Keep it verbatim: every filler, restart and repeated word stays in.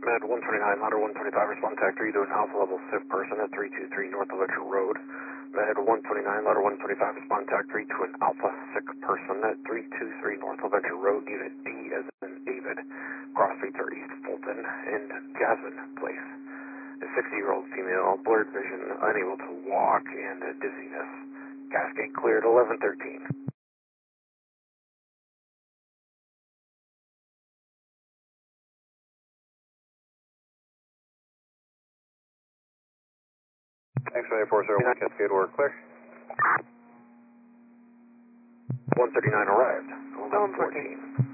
Med one twenty-nine, ladder one twenty-five, respond tech three to an alpha level sick person at three two three North Electric Road. Med one twenty-nine, ladder one twenty-five, respond tech three to an alpha sick person at three two three North Electric Road, unit D as in David. Cross streets are East Fulton and Jasmine Place. A sixty-year-old female, blurred vision, unable to walk, and uh, dizziness. Cascade cleared eleven thirteen. X-ray four zero one, Cascade work clear. one thirty-nine arrived, eleven fourteen.